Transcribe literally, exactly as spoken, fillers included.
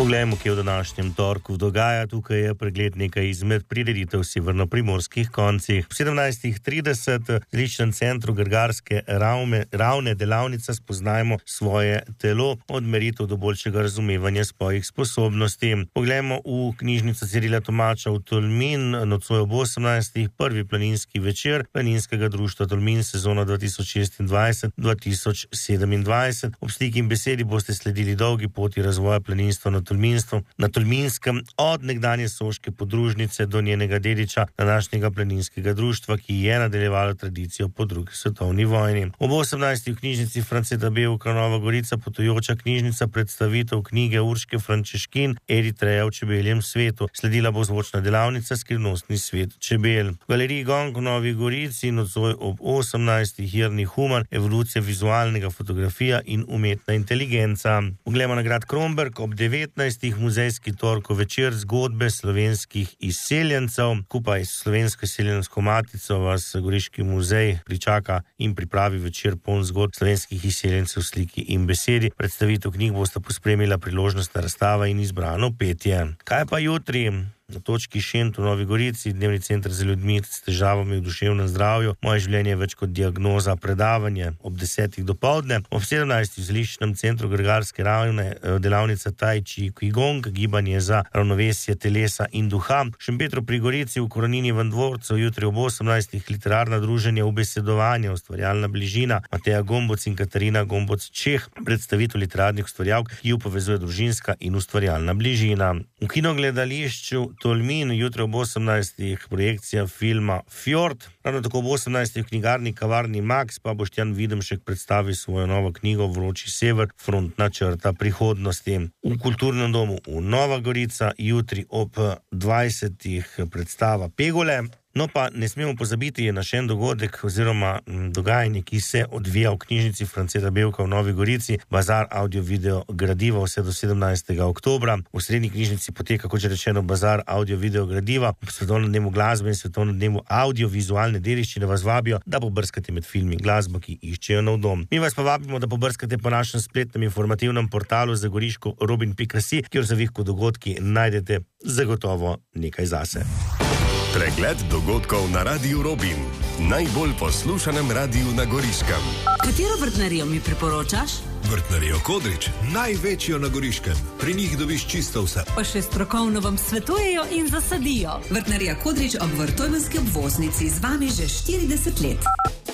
Poglejmo, kje v današnjem torku dogaja. Tukaj je pregled nekaj izmed prireditev v severno-primorskih koncih. V sedemnajstih trideset v Ličnem centru Grgarske ravne, ravne delavnica Spoznajmo svoje telo, od meritev do boljšega razumevanja svojih sposobnosti. Poglejmo v knjižnico Cirila Tomača v Tolmin, nocoj ob osemnajstih prvi planinski večer Planinskega društva Tolmin sezona dva tisoč šestindvajset dva tisoč sedemindvajset. Ob Stiki in besedi boste sledili dolgi poti razvoja planinstva na Tolminstvu, na Tolminskem, od nekdanje soške podružnice do njenega dediča, današnjega planinskega društva, ki je nadaljevalo tradicijo po drugi svetovni vojni. Ob osemnajstih v knjižnici Franceta Bevka Nova Gorica potujoča knjižnica predstavitev knjige Urške Frančeškin Eritreja v čebeljem svetu. Sledila bo zvočna delavnica Skrivnostni svet čebel. V galeriji Gong v Novi Gorici nocoj ob osemnajstih Jernej Human, evolucija vizualnega fotografija in umetna inteligenca. Poglejmo na grad Kromberk ob devetnajstih muzejski torkov večer zgodbe slovenskih izseljencev. Skupaj s Slovensko izseljensko matico vas Goriški muzej pričaka in pripravi večer poln zgodb slovenskih izseljencev v sliki in besedi. Predstavitev knjig bosta pospremila priložnostna razstava in izbrano petje. Kaj pa jutri? Na točki Šent v Novi Gorici, dnevni center za ljudmi s težavami v duševnem zdravju. Moje življenje je več kot diagnoza, predavanje ob desetih dopoldne. Ob sedemnajstih v Ličnem centru Grgarske ravne delavnica Tai Chi Qigong, gibanje za ravnovesje telesa in duha. V Šempetru pri Gorici v Koronini v dvorcu jutri ob osemnajstih literarna druženja ubesedovanja, ustvarjalna bližina. Mateja Gomboc in Katarina Gomboc Čeh, predstavitev literarnih ustvarjalk, ki ju povezuje družinska in ustvarjalna bližina. V kinogledališču Tolmin jutri ob osemnajstih projekcija filma Fjord. Ravno tako ob osemnajstih v knjigarni Kavarni Max pa Boštjan Videmšek predstavi svojo novo knjigo Vroči sever, frontna črta prihodnosti. V kulturnem domu v Nova Gorica jutri ob dvajsetih predstava Pegole. No pa ne smemo pozabiti na še en dogodek oziroma dogajanje, ki se odvija v knjižnici Franceta Bevka v Novi Gorici, bazar audio-video gradiva vse do sedemnajstega oktobra. V srednji knjižnici poteka, kot že rečeno, bazar audio-video gradiva. Ob svetovnem dnevu glasbe in svetovnem dnevu audio-vizualne dediščine vas vabijo, da pobrskate med filmi in glasbo, ki iščejo nov dom. Mi vas pa vabimo, da pobrskate po našem spletnem informativnem portalu za Goriško robin pika si, kjer za vihko dogodki najdete zagotovo nekaj zase. Pregled dogodkov na Radiu Robin, najbolj poslušanem radiju na Goriškem. Katero vrtnarijo mi priporočaš? Vrtnarijo Kodrič, največjo na Goriškem. Pri njih dobiš čisto vse. Pa še strokovno vam svetujejo in zasadijo. Vrtnarija Kodrič ob Vrtojmenski obvoznici z vami že štirideset let.